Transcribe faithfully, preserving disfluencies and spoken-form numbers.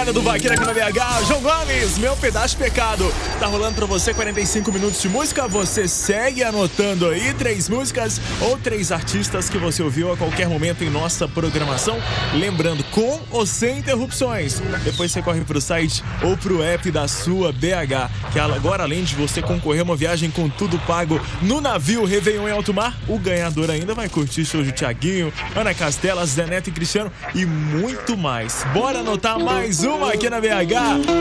rapaziada do Vaqueiro aqui na B H. João Gomes, meu pedaço de pecado. Tá rolando pra você quarenta e cinco minutos de música. Você segue anotando aí três músicas ou três artistas que você ouviu a qualquer momento em nossa programação. Lembrando, com ou sem interrupções. Depois você corre pro site ou pro app da sua B H. Que agora, além de você concorrer a uma viagem com tudo pago no navio Réveillon em alto mar, o ganhador ainda vai curtir show de Thiaguinho, Ana Castela, Zé Neto e Cristiano e muito mais. Bora anotar mais uma aqui na B H.